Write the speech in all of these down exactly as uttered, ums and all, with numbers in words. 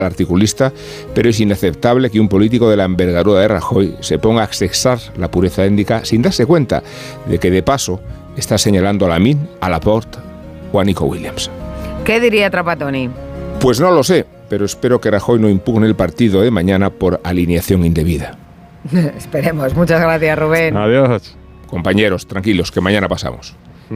articulista, pero es inaceptable que un político de la envergadura de Rajoy se ponga a sexar la pureza étnica sin darse cuenta de que de paso está señalando a Lamine, a Laporte o a Nico Williams. ¿Qué diría Trapattoni? Pues no lo sé, pero espero que Rajoy no impugne el partido de mañana por alineación indebida. Esperemos. Muchas gracias, Rubén. Adiós. Compañeros, tranquilos, que mañana pasamos.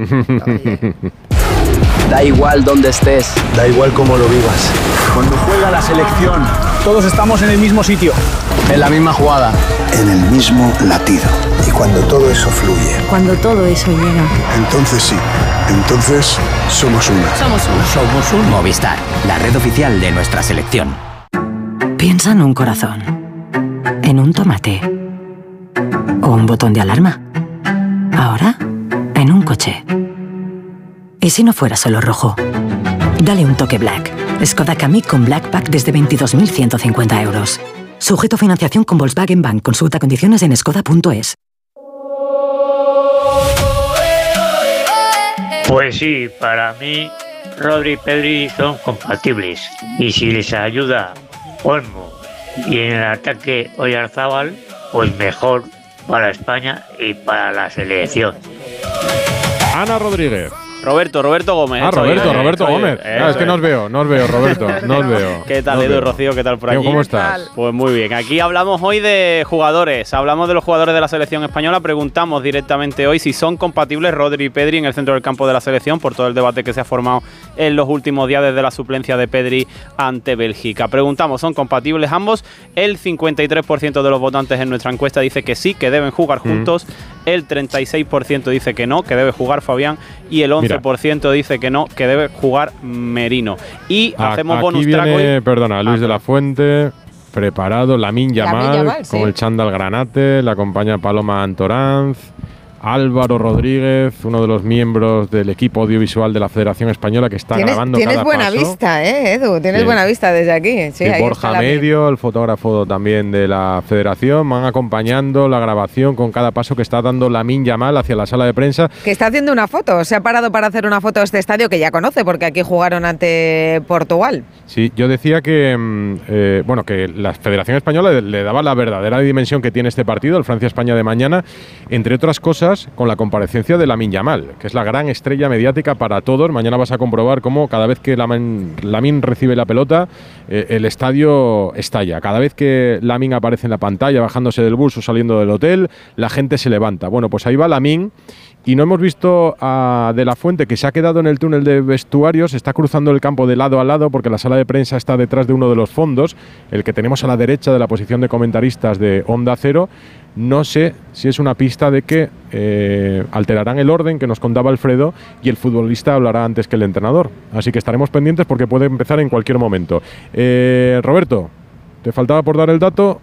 Da igual dónde estés, da igual cómo lo vivas. Cuando juega la selección, todos estamos en el mismo sitio, en la misma jugada, en el mismo latido. Y cuando todo eso fluye, cuando todo eso llega, entonces sí, entonces somos una. Somos uno. Somos un Movistar, la red oficial de nuestra selección. Piensa en un corazón, en un tomate o un botón de alarma. Ahora, en un coche. ¿Y si no fuera solo rojo? Dale un toque Black. Skoda Kamiq con Black Pack desde veintidós mil ciento cincuenta euros. Sujeto a financiación con Volkswagen Bank. Consulta condiciones en skoda punto es. Pues sí, para mí Rodri y Pedri son compatibles. Y si les ayuda Olmo y en el ataque Oyarzábal, pues mejor para España y para la selección. Ana Rodríguez. Roberto, Roberto Gómez. Ah, Roberto, Soy, Roberto soy, Gómez. Eh, ah, es que no os veo, no os veo, Roberto, no os veo. ¿Qué tal, no Edu, veo. Rocío? ¿Qué tal por aquí? ¿Cómo estás? Pues muy bien. Aquí hablamos hoy de jugadores. Hablamos de los jugadores de la selección española. Preguntamos directamente hoy si son compatibles Rodri y Pedri en el centro del campo de la selección por todo el debate que se ha formado en los últimos días desde la suplencia de Pedri ante Bélgica. Preguntamos, ¿son compatibles ambos? El cincuenta y tres por ciento de los votantes en nuestra encuesta dice que sí, que deben jugar juntos. Mm. El treinta y seis por ciento dice que no, que debe jugar Fabián. Y el once por ciento Mira. dice que no, que debe jugar Merino. Y A, hacemos aquí bonus viene, track hoy. Perdona, Luis ah, de la Fuente, preparado, Lamine Yamal, Yamal sí. con el chándal granate, la acompaña Paloma Antoranz, Álvaro Rodríguez, uno de los miembros del equipo audiovisual de la Federación Española que está ¿Tienes, grabando tienes cada buena paso. vista, ¿eh, Edu? Tienes sí. buena vista desde aquí. Sí, y ahí Borja está Medio, el fotógrafo también de la Federación, van acompañando la grabación con cada paso que está dando Lamine Yamal hacia la sala de prensa. Que está haciendo una foto, se ha parado para hacer una foto de este estadio que ya conoce, porque aquí jugaron ante Portugal. Sí, yo decía que eh, bueno que la Federación Española le, le daba la verdadera dimensión que tiene este partido, el Francia-España de mañana, entre otras cosas, con la comparecencia de Lamine Yamal, que es la gran estrella mediática para todos. Mañana vas a comprobar cómo cada vez que Lamine, Lamine recibe la pelota, eh, el estadio estalla. Cada vez que Lamine aparece en la pantalla, bajándose del bus o saliendo del hotel, la gente se levanta. Bueno, pues ahí va Lamine. Y no hemos visto a De la Fuente, que se ha quedado en el túnel de vestuarios, está cruzando el campo de lado a lado porque la sala de prensa está detrás de uno de los fondos, el que tenemos a la derecha de la posición de comentaristas de Onda Cero. No sé si es una pista de que eh, alterarán el orden que nos contaba Alfredo y el futbolista hablará antes que el entrenador. Así que estaremos pendientes porque puede empezar en cualquier momento. Eh, Roberto, ¿te faltaba por dar el dato?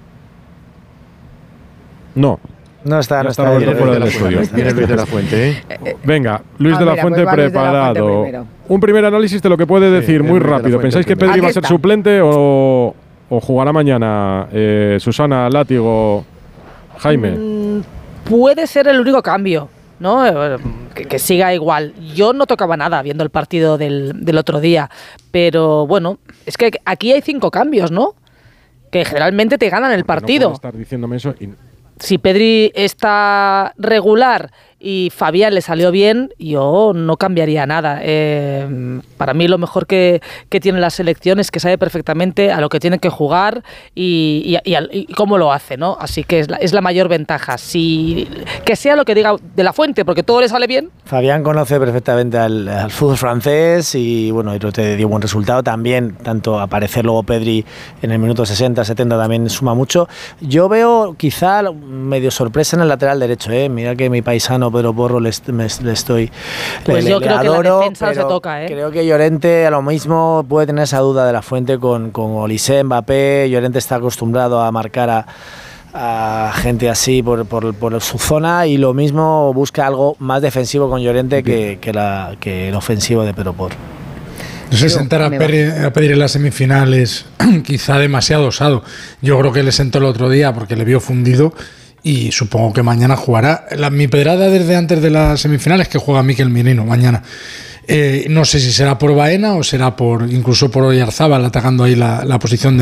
No. No está, ya no está. está. Roberto fuera del estudio. Viene Luis de la Fuente, ¿eh? Venga, Luis ah, de la mira, Fuente pues preparado. De la Fuente Un primer análisis de lo que puede decir, sí, muy rápido. De ¿Pensáis que Pedri va a ser está. suplente o, o jugará mañana? Eh, Susana, Látigo, Jaime. Mm, puede ser el único cambio, ¿no? Que, que siga igual. Yo no tocaba nada viendo el partido del, del otro día, pero bueno, es que aquí hay cinco cambios, ¿no? Que generalmente te ganan el partido. No puedo estar diciéndome eso y... Si Pedri está regular y Fabián le salió bien, yo no cambiaría nada. Eh, para mí lo mejor que, que tiene la selección es que sabe perfectamente a lo que tiene que jugar y, y, y, y cómo lo hace, ¿no? Así que es la, es la mayor ventaja. Si, que sea lo que diga De la Fuente, porque todo le sale bien. Fabián conoce perfectamente al, al fútbol francés y bueno, y te dio buen resultado. También, tanto aparecer luego Pedri en el minuto sesenta, setenta también suma mucho. Yo veo quizá medio sorpresa en el lateral derecho, ¿eh? Mira que mi paisano Pedro Porro le, me, le estoy pues le, yo le creo adoro, que la defensa pero se toca, ¿eh? Creo que Llorente a lo mismo puede tener esa duda de la Fuente con, con Olise, Mbappé. Llorente está acostumbrado a marcar a a gente así por, por, por su zona y lo mismo busca algo más defensivo con Llorente que, que, la, que el ofensivo de Pedro Porro. No sé, sentar a pedir, a pedir en las semifinales quizá demasiado osado. Yo creo que le sentó el otro día porque le vio fundido y supongo que mañana jugará. La, mi pedrada desde antes de las semifinales es que juega Mikel Merino mañana. Eh, no sé si será por Baena o será por incluso por Oyarzábal atacando ahí la, la posición de